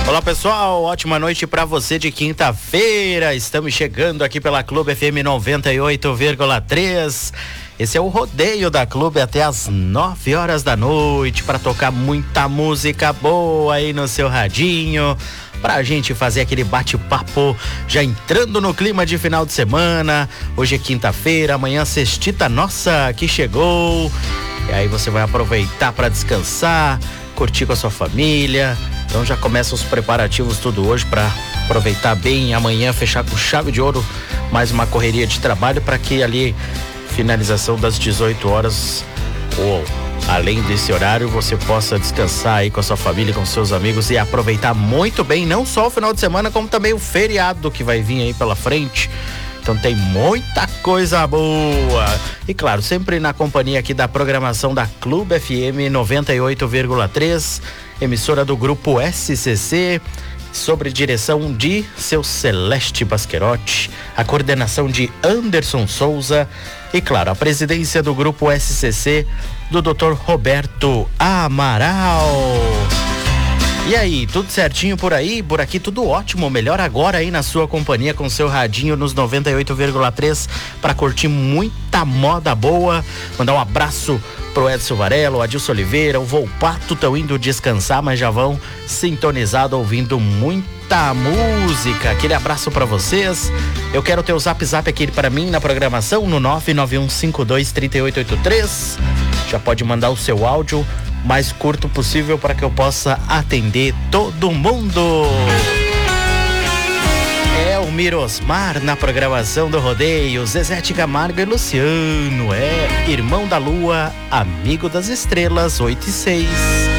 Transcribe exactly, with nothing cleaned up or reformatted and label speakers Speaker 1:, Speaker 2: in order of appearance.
Speaker 1: Olá pessoal, ótima noite pra você de quinta-feira. Estamos chegando aqui pela Clube F M noventa e oito vírgula três. Esse é o rodeio da Clube até as nove horas da noite para tocar muita música boa aí no seu radinho, pra gente fazer aquele bate-papo já entrando no clima de final de semana. Hoje é quinta-feira, amanhã sextita nossa que chegou. E aí você vai aproveitar para descansar, curtir com a sua família. Então já começam os preparativos tudo hoje para aproveitar bem, amanhã fechar com chave de ouro mais uma correria de trabalho para que ali finalização das dezoito horas ou além desse horário você possa descansar aí com a sua família, com seus amigos e aproveitar muito bem, não só o final de semana como também o feriado que vai vir aí pela frente. Então tem muita coisa boa. E claro, sempre na companhia aqui da programação da Clube F M noventa e oito vírgula três, emissora do grupo S C C, sobre direção de seu Celeste Basquerotti, a coordenação de Anderson Souza e claro, a presidência do grupo S C C do doutor Roberto Amaral. E aí, tudo certinho por aí? Por aqui tudo ótimo, melhor agora aí na sua companhia com seu radinho nos noventa e oito vírgula três para curtir muita moda boa. Mandar um abraço pro Edson Varela, o Adilson Oliveira, o Volpato estão indo descansar, mas já vão sintonizado ouvindo muita música. Aquele abraço para vocês. Eu quero ter o zap zap aqui para mim na programação no nove nove um cinco dois três oito oito três. Já pode mandar o seu áudio mais curto possível para que eu possa atender todo mundo. É o Mirosmar na programação do rodeio, Zezete Camargo e Luciano, é Irmão da Lua, Amigo das Estrelas, oito e seis.